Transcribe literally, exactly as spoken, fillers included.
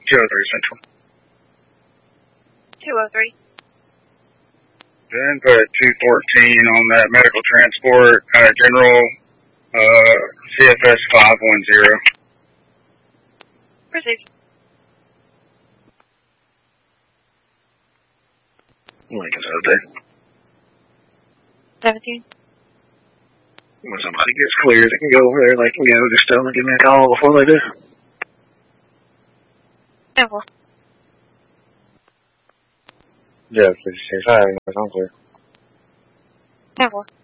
two oh three Central. two oh three. Then put two fourteen on that medical transport, uh, general, uh, C F S five one zero. Proceed. Lincoln's out there. seventeen. When somebody gets clear, they can go over there, they can go, just tell them to give me a call before they do. ten four. Yeah, please, say hi, I'm clear. ten four.